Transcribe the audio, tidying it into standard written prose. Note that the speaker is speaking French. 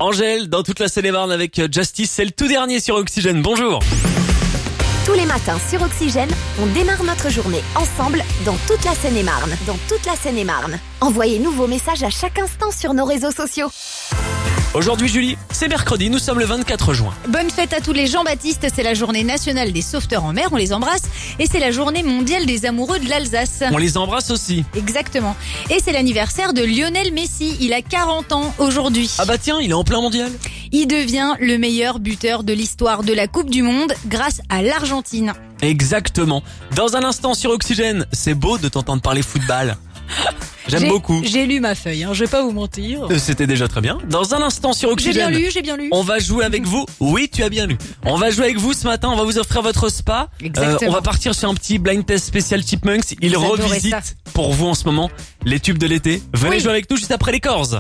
Angèle, dans toute la Seine-et-Marne avec Justice, c'est le tout dernier sur Oxygène. Bonjour. Tous les matins sur Oxygène, on démarre notre journée ensemble dans toute la Seine-et-Marne. Envoyez-nous vos messages à chaque instant sur nos réseaux sociaux. Aujourd'hui Julie, c'est mercredi, nous sommes le 24 juin. Bonne fête à tous les Jean-Baptiste, c'est la journée nationale des sauveteurs en mer, on les embrasse. Et c'est la journée mondiale des amoureux de l'Alsace. On les embrasse aussi. Exactement. Et c'est l'anniversaire de Lionel Messi, il a 40 ans aujourd'hui. Ah bah tiens, il est en plein mondial. Il devient le meilleur buteur de l'histoire de la Coupe du Monde grâce à l'Argentine. Exactement. Dans un instant sur Oxygène, c'est beau de t'entendre parler football. J'aime beaucoup. J'ai lu ma feuille, je vais pas vous mentir. C'était déjà très bien. Dans un instant sur Oxygène. J'ai bien lu. On va jouer avec vous. Oui, tu as bien lu. On va jouer avec vous ce matin. On va vous offrir votre spa. Exactement. On va partir sur un petit blind test spécial Chipmunks. Ils J'adorais revisitent ça. pour vous en ce moment les tubes de l'été. Venez Oui. jouer avec nous juste après les Corses.